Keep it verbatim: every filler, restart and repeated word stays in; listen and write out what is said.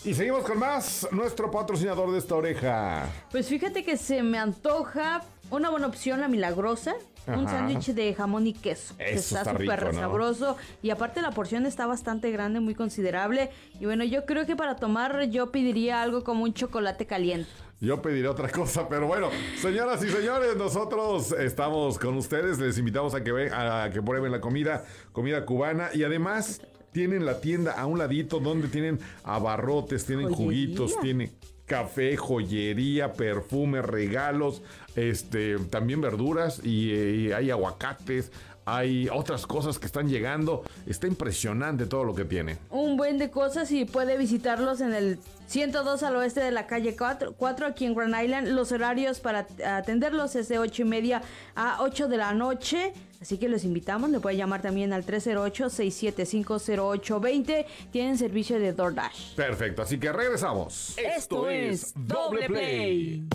Y seguimos con más, nuestro patrocinador de esta oreja. Pues fíjate que se me antoja una buena opción, la Milagrosa. Ajá. Un sándwich de jamón y queso. Eso está súper ¿no? sabroso. Y aparte la porción está bastante grande, muy considerable. Y bueno, yo creo que para tomar yo pediría algo como un chocolate caliente. Yo pediría otra cosa, pero bueno, señoras y señores, nosotros estamos con ustedes. Les invitamos a que, ve, a que prueben la comida, comida cubana. Y además tienen la tienda a un ladito donde tienen abarrotes, tienen ¿Joyería? Juguitos, tienen café, joyería, perfume, regalos, este, también verduras y, y hay aguacates, hay otras cosas que están llegando. Está impresionante todo lo que tiene. Un buen de cosas y puede visitarlos en el ciento dos al oeste de la calle cuatro aquí en Grand Island. Los horarios para atenderlos es de ocho y media a ocho de la noche. Así que los invitamos, le puede llamar también al tres cero ocho, seis siete cinco, cero ocho dos cero. Tienen servicio de DoorDash. Perfecto, así que regresamos. Esto es Doble Play.